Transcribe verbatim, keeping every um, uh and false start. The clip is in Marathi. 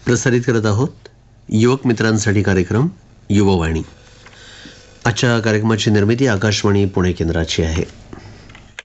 प्रसारित करत आहोत युवक मित्रांसाठी कार्यक्रम युववाणी. आजच्या कार्यक्रमाची निर्मिती आकाशवाणी पुणे केंद्राची आहे.